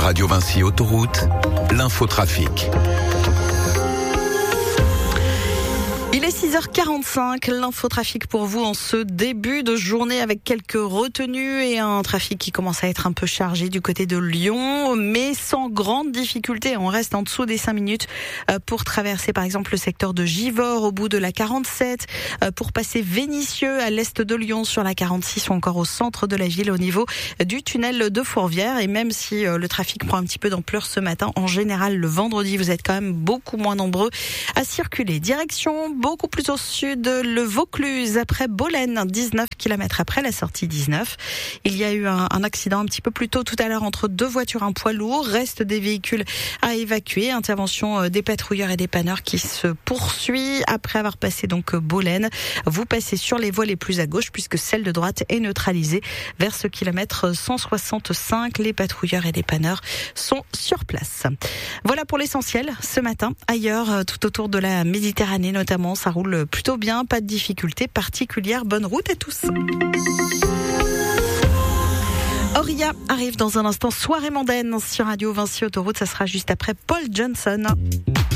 Radio Vinci Autoroute, l'infotrafic. Il est 6h45, l'infotrafic pour vous en ce début de journée avec quelques retenues et un trafic qui commence à être un peu chargé du côté de Lyon, mais sans grande difficulté. On reste en dessous des 5 minutes pour traverser par exemple le secteur de Givors au bout de la 47, pour passer Vénissieux à l'est de Lyon sur la 46 ou encore au centre de la ville au niveau du tunnel de Fourvière. Et même si le trafic prend un petit peu d'ampleur ce matin, en général le vendredi vous êtes quand même beaucoup moins nombreux à circuler. Direction beaucoup plus au sud, le Vaucluse, après Bolène, 19 km après la sortie 19. Il y a eu un accident un petit peu plus tôt tout à l'heure entre deux voitures, un poids lourd. Reste des véhicules à évacuer. Intervention des patrouilleurs et des panneurs qui se poursuit après avoir passé donc Bolène. Vous passez sur les voies les plus à gauche puisque celle de droite est neutralisée vers ce kilomètre 165. Les patrouilleurs et les panneurs sont sur place. Voilà pour l'essentiel ce matin. Ailleurs, tout autour de la Méditerranée notamment, ça roule plutôt bien, pas de difficultés particulières. Bonne route à tous. Auria arrive dans un instant, soirée mondaine sur Radio Vinci Autoroute, ça sera juste après Paul Johnson.